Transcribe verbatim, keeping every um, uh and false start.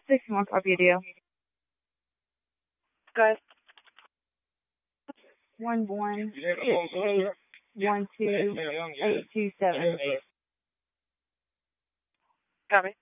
sixty-one, copy a deal. Go ahead. One one eight eight one two eight two seven. Copy.